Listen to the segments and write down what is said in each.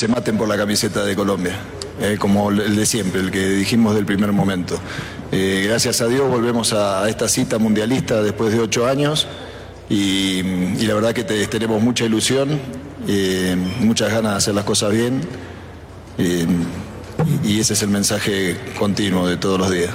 se maten por la camiseta de Colombia, como el de siempre, el que dijimos del primer momento. Gracias a Dios volvemos a esta cita mundialista después de 8 años y la verdad que tenemos mucha ilusión, muchas ganas de hacer las cosas bien y ese es el mensaje continuo de todos los días.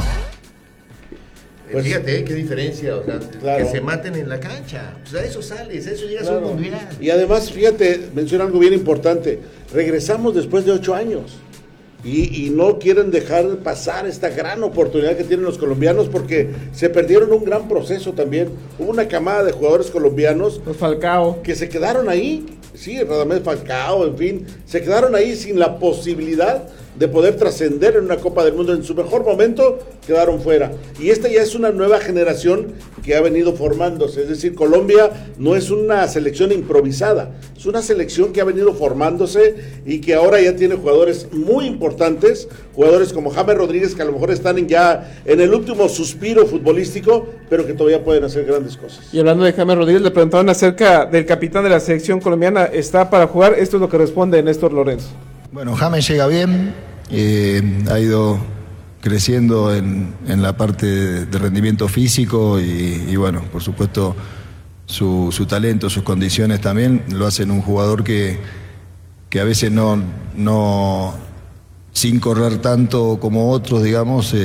Pues fíjate, qué diferencia, o sea, claro, que se maten en la cancha, o sea, eso sales, eso llegas a un mundial. Y además, fíjate, menciona algo bien importante, regresamos después de 8 años y no quieren dejar pasar esta gran oportunidad que tienen los colombianos porque se perdieron un gran proceso también, hubo una camada de jugadores colombianos, los Falcao, que se quedaron ahí, sí, Radamés Falcao, en fin, se quedaron ahí sin la posibilidad de poder trascender en una Copa del Mundo. En su mejor momento quedaron fuera. Y esta ya es una nueva generación que ha venido formándose. Es decir, Colombia no es una selección improvisada, es una selección que ha venido formándose y que ahora ya tiene jugadores muy importantes, jugadores como James Rodríguez, que a lo mejor están ya en el último suspiro futbolístico, pero que todavía pueden hacer grandes cosas. Y hablando de James Rodríguez, le preguntaban acerca del capitán de la selección colombiana, ¿está para jugar? Esto es lo que responde Néstor Lorenzo. Bueno, James llega bien, ha ido creciendo en la parte de rendimiento físico y bueno, por supuesto su talento, sus condiciones también lo hacen un jugador que a veces no sin correr tanto como otros, digamos,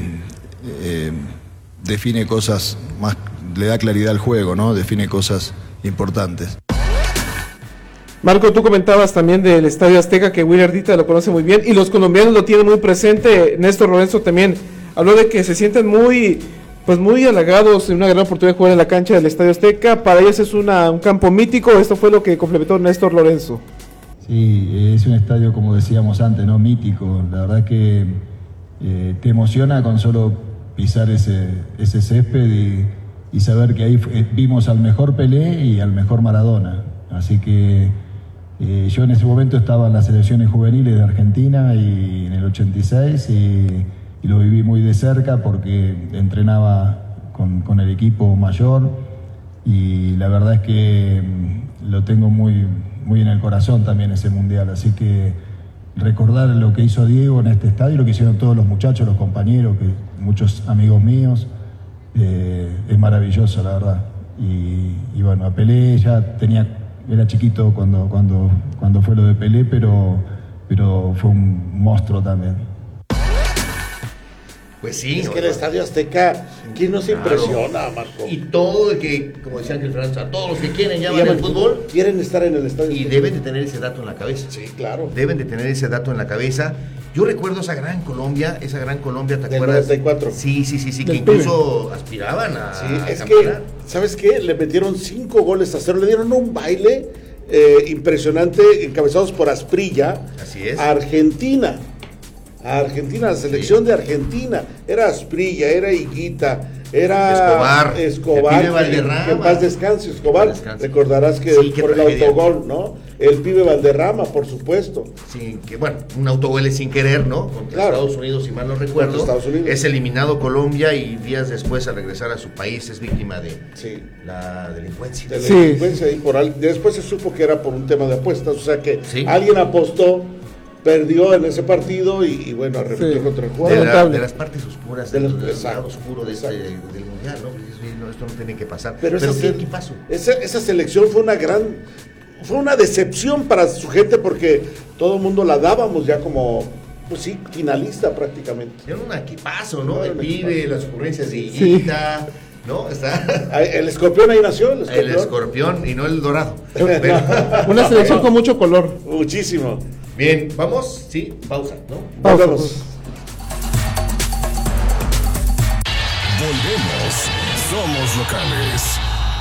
define cosas más, le da claridad al juego, ¿no? Define cosas importantes. Marco, tú comentabas también del Estadio Azteca, que Willy Ardita lo conoce muy bien, y los colombianos lo tienen muy presente. Néstor Lorenzo también habló de que se sienten muy halagados en una gran oportunidad de jugar en la cancha del Estadio Azteca. Para ellos es un campo mítico. Esto fue lo que complementó Néstor Lorenzo. Sí, es un estadio, como decíamos antes, ¿no? Mítico. La verdad que te emociona con solo pisar ese césped y saber que ahí vimos al mejor Pelé y al mejor Maradona. Así que yo en ese momento estaba en las selecciones juveniles de Argentina y en el 86 y lo viví muy de cerca porque entrenaba con el equipo mayor y la verdad es que lo tengo muy en el corazón también ese mundial, así que recordar lo que hizo Diego en este estadio, lo que hicieron todos los muchachos, los compañeros, que muchos amigos míos, es maravilloso la verdad. Y bueno, a Pelé era chiquito cuando fue lo de Pelé, pero fue un monstruo también. Pues sí. Es que el Estadio Azteca, ¿quién nos impresiona, Marco? Y todo el que, como decía Ángel Franz, a todos los que quieren llaman el fútbol, quieren estar en el Estadio y Azteca. deben de tener ese dato en la cabeza. Sí, claro. Deben de tener ese dato en la cabeza. Yo recuerdo esa gran Colombia, ¿te del acuerdas? 94. Sí, que incluso aspiraban a es campeonar. que, ¿sabes qué? Le metieron 5 goles a 0, le dieron un baile impresionante, encabezados por Asprilla. Así es. A Argentina, la selección de Argentina. Era Asprilla, era Higuita, era Escobar, el pibe Valderrama. Que en paz descanse, Escobar. Recordarás que por el autogol, ¿no? El pibe Valderrama, por supuesto. Sí, que bueno, un autogol sin querer, ¿no? Contra Estados Unidos, si mal no recuerdo. Es eliminado Colombia y días después, al regresar a su país, es víctima de la delincuencia. Delincuencia y después se supo que era por un tema de apuestas, o sea que alguien apostó, perdió en ese partido y bueno, arrepintió contra el jugador. De las partes oscuras, del lado oscuro del mundial, ¿no? Esto no tiene que pasar. Pero qué equipazo. Esa selección fue una decepción para su gente porque todo el mundo la dábamos ya como, pues sí, finalista prácticamente. Era un equipazo, ¿no? El pibe, las ocurrencias de Higuita, ¿no? El escorpión ahí nació. El escorpión y no el dorado. Una selección con mucho color. Muchísimo. Bien, vamos, sí, pausa, ¿no? Vamos. Volvemos, somos locales.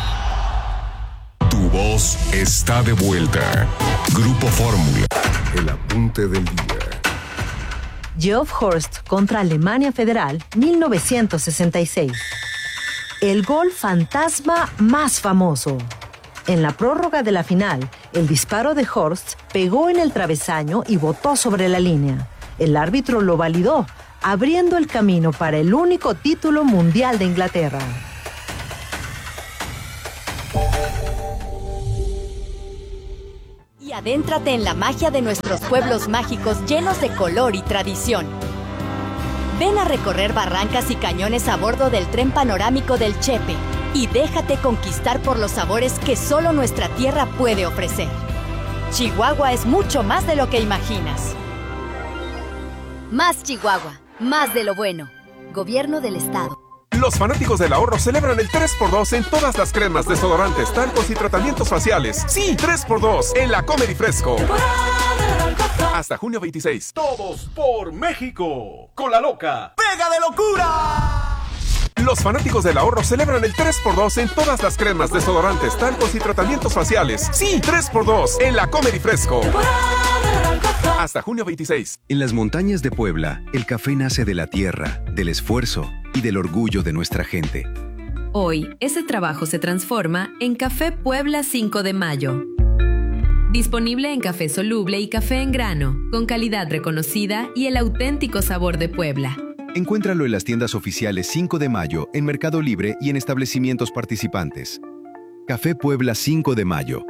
Tu voz está de vuelta. Grupo Fórmula, el apunte del día. Geoff Horst contra Alemania Federal, 1966. El gol fantasma más famoso. En la prórroga de la final, el disparo de Horst pegó en el travesaño y botó sobre la línea. El árbitro lo validó, abriendo el camino para el único título mundial de Inglaterra. y adéntrate en la magia de nuestros pueblos mágicos llenos de color y tradición. Ven a recorrer barrancas y cañones a bordo del tren panorámico del Chepe y déjate conquistar por los sabores que solo nuestra tierra puede ofrecer. Chihuahua es mucho más de lo que imaginas. Más Chihuahua, más de lo bueno. Gobierno del Estado. Los fanáticos del ahorro celebran el 3x2 en todas las cremas, desodorantes, talcos y tratamientos faciales. Sí, 3x2 en la Comer y Fresco. Hasta junio 26. Todos por México. Con la loca. ¡Pega de locura! Los fanáticos del ahorro celebran el 3x2 en todas las cremas, desodorantes, talcos y tratamientos faciales. Sí, 3x2 en la Comer y Fresco. Hasta junio 26. En las montañas de Puebla, el café nace de la tierra, del esfuerzo y del orgullo de nuestra gente. Hoy, ese trabajo se transforma en Café Puebla 5 de Mayo. Disponible en café soluble y café en grano, con calidad reconocida y el auténtico sabor de Puebla. Encuéntralo en las tiendas oficiales 5 de Mayo, en Mercado Libre y en establecimientos participantes. Café Puebla 5 de Mayo.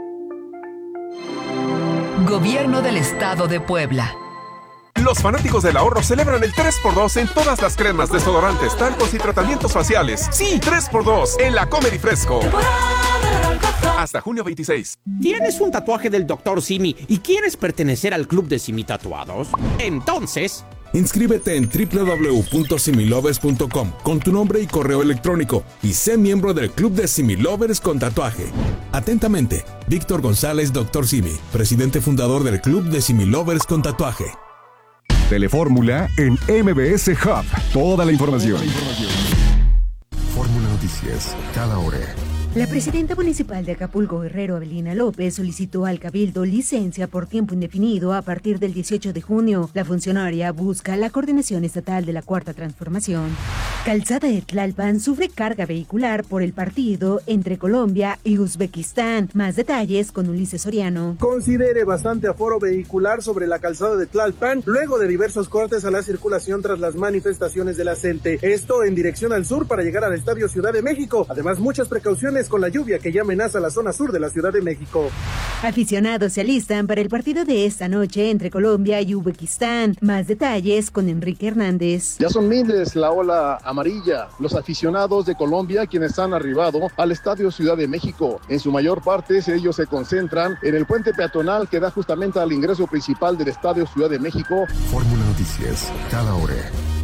Gobierno del Estado de Puebla. Los fanáticos del ahorro celebran el 3x2 en todas las cremas, desodorantes, talcos y tratamientos faciales. Sí, 3x2 en la Comer y Fresco. Hasta junio 26. ¿Tienes un tatuaje del Dr. Simi y quieres pertenecer al club de Simi Tatuados? Entonces, inscríbete en www.similovers.com con tu nombre y correo electrónico y sé miembro del club de Similovers con tatuaje. Atentamente, Víctor González, Dr. Simi, presidente fundador del club de Similovers con tatuaje. Telefórmula en MBS Hub. Toda la información. Fórmula Noticias, cada hora. La presidenta municipal de Acapulco, Guerrero, Avelina López, solicitó al Cabildo licencia por tiempo indefinido a partir del 18 de junio. La funcionaria busca la coordinación estatal de la Cuarta Transformación. Calzada de Tlalpan sufre carga vehicular por el partido entre Colombia y Uzbekistán. Más detalles con Ulises Soriano. Considere bastante aforo vehicular sobre la calzada de Tlalpan, luego de diversos cortes a la circulación tras las manifestaciones de la CENTE. Esto en dirección al sur para llegar al Estadio Ciudad de México. Además, muchas precauciones con la lluvia que ya amenaza la zona sur de la Ciudad de México. Aficionados se alistan para el partido de esta noche entre Colombia y Uzbekistán. Más detalles con Enrique Hernández. Ya son miles la ola amarilla, los aficionados de Colombia quienes han arribado al Estadio Ciudad de México. En su mayor parte ellos se concentran en el puente peatonal que da justamente al ingreso principal del Estadio Ciudad de México. Fórmula Noticias, cada hora.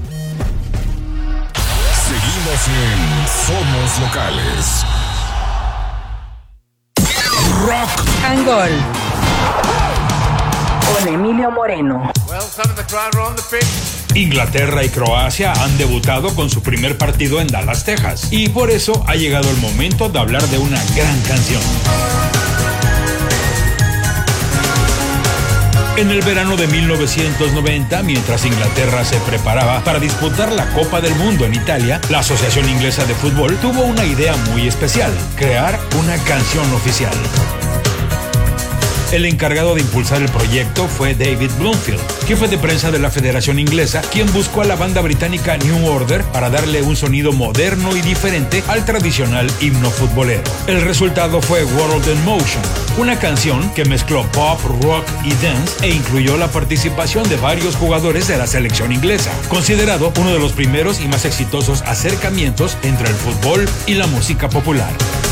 Seguimos en Somos Locales. Rock and Gold con Emilio Moreno. Inglaterra y Croacia han debutado con su primer partido en Dallas, Texas, y por eso ha llegado el momento de hablar de una gran canción. En el verano de 1990, mientras Inglaterra se preparaba para disputar la Copa del Mundo en Italia, la Asociación Inglesa de Fútbol tuvo una idea muy especial: crear una canción oficial. El encargado de impulsar el proyecto fue David Bloomfield, jefe de prensa de la Federación Inglesa, quien buscó a la banda británica New Order para darle un sonido moderno y diferente al tradicional himno futbolero. El resultado fue World in Motion, una canción que mezcló pop, rock y dance e incluyó la participación de varios jugadores de la selección inglesa, considerado uno de los primeros y más exitosos acercamientos entre el fútbol y la música popular.